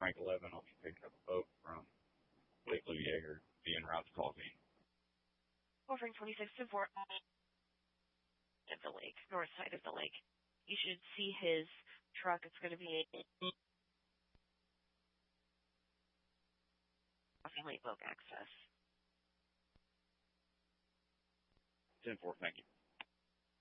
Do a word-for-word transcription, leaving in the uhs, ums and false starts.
Frank eleven. I'll be picking up a boat from Lake Lou Yeager, being route to Coffee. Well, Frank twenty-six to four of the lake, north side of the lake. You should see his truck. It's going to be a Coffee Lake boat access. ten four, thank you.